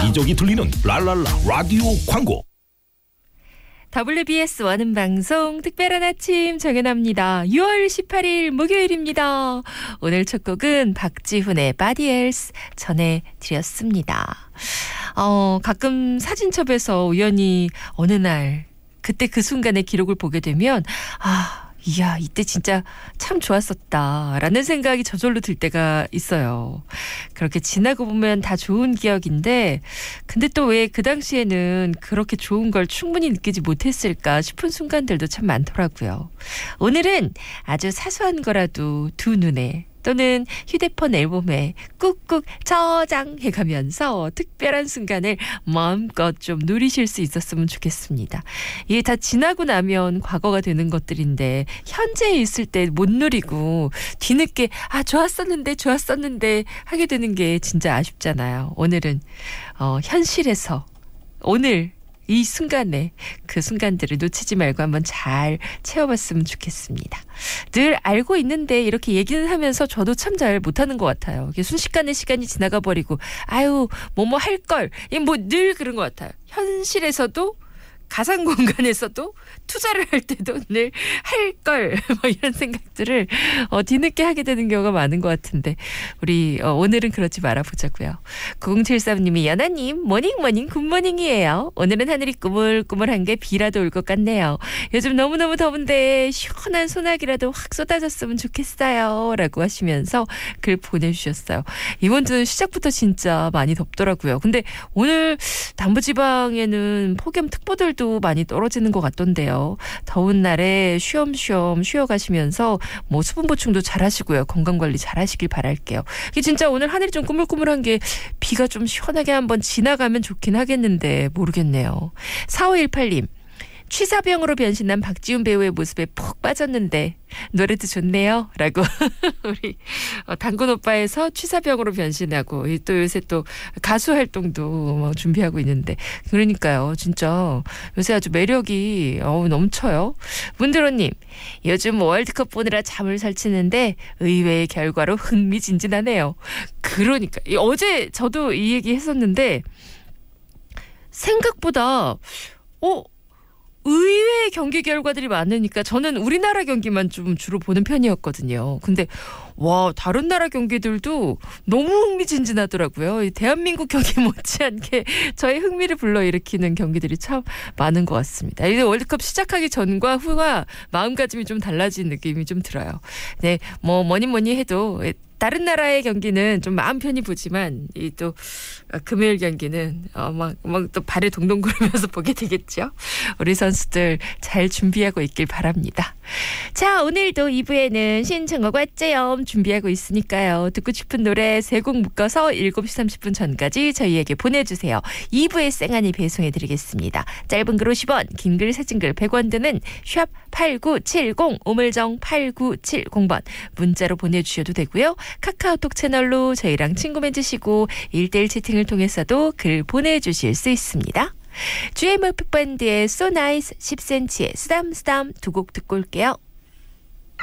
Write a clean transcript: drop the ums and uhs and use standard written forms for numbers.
여기저기 들리는 랄랄라 라디오 광고. WBS 원음 방송 특별한 아침 정연합니다. 6월 18일 목요일입니다. 오늘 첫 곡은 박지훈의 Body Else 전해드렸습니다. 가끔 사진첩에서 우연히 어느 날 그때 그 순간의 기록을 보게 되면 이야, 이때 진짜 참 좋았었다라는 생각이 저절로 들 때가 있어요. 그렇게 지나고 보면 다 좋은 기억인데 근데 또 왜 그 당시에는 그렇게 좋은 걸 충분히 느끼지 못했을까 싶은 순간들도 참 많더라고요. 오늘은 아주 사소한 거라도 두 눈에 또는 휴대폰 앨범에 꾹꾹 저장해가면서 특별한 순간을 마음껏 좀 누리실 수 있었으면 좋겠습니다. 이게 다 지나고 나면 과거가 되는 것들인데 현재에 있을 때 못 누리고 뒤늦게 좋았었는데 하게 되는 게 진짜 아쉽잖아요. 오늘은 현실에서 오늘 이 순간에 그 순간들을 놓치지 말고 한번 잘 채워봤으면 좋겠습니다. 늘 알고 있는데 이렇게 얘기는 하면서 저도 참 잘 못하는 것 같아요. 이게 순식간에 시간이 지나가 버리고 뭐뭐 할 걸 뭐 늘 그런 것 같아요. 현실에서도 가상 공간에서도 투자를 할 때도 늘 할 걸 이런 생각들을 뒤늦게 하게 되는 경우가 많은 것 같은데 우리 오늘은 그러지 말아보자고요. 9073님이 연아님 모닝 굿모닝이에요. 오늘은 하늘이 꾸물꾸물한 게 비라도 올 것 같네요. 요즘 너무너무 더운데 시원한 소나기라도 확 쏟아졌으면 좋겠어요 라고 하시면서 글 보내주셨어요. 이번 주는 시작부터 진짜 많이 덥더라고요. 근데 오늘 남부지방에는 폭염특보들도 많이 떨어지는 것 같던데요. 더운 날에 쉬엄쉬엄 쉬어가시면서 수분 보충도 잘하시고요. 건강관리 잘하시길 바랄게요. 이게 진짜 오늘 하늘이 좀 꾸물꾸물한 게 비가 좀 시원하게 한번 지나가면 좋긴 하겠는데 모르겠네요. 4518님. 취사병으로 변신한 박지훈 배우의 모습에 푹 빠졌는데 노래도 좋네요 라고 우리 당군 오빠에서 취사병으로 변신하고 또 요새 또 가수 활동도 준비하고 있는데 그러니까요. 진짜 요새 아주 매력이 넘쳐요. 문드로님 요즘 월드컵 보느라 잠을 설치는데 의외의 결과로 흥미진진하네요. 그러니까 어제 저도 이 얘기 했었는데 생각보다 의외의 경기 결과들이 많으니까 저는 우리나라 경기만 좀 주로 보는 편이었거든요. 근데 다른 나라 경기들도 너무 흥미진진하더라고요. 대한민국 경기 못지않게 저의 흥미를 불러일으키는 경기들이 참 많은 것 같습니다. 이제 월드컵 시작하기 전과 후와 마음가짐이 좀 달라진 느낌이 좀 들어요. 네, 뭐니 해도 다른 나라의 경기는 좀 마음 편히 보지만 이 또 금요일 경기는 또 발에 동동 구르면서 보게 되겠죠. 우리 선수들 잘 준비하고 있길 바랍니다. 자, 오늘도 2부에는 신청곡 왓제염 준비하고 있으니까요. 듣고 싶은 노래 3곡 묶어서 7시 30분 전까지 저희에게 보내주세요. 2부에 쌩하니 배송해드리겠습니다. 짧은 글 50원, 긴 글 사진 글 100원 드는 샵 8970 우물정 8970번 문자로 보내주셔도 되고요. 카카오톡 채널로 저희랑 친구 맺으시고 1대1 채팅을 통해서도 글 보내주실 수 있습니다. GMF 밴드의 So Nice 10cm의 쓰담쓰담 두 곡 듣고 올게요.